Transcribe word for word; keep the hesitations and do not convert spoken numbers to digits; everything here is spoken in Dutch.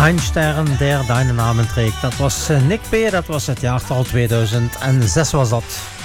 Ein Stern der deine Namen trägt. Dat was Nick P, dat was het jaartal tweeduizend zes was dat.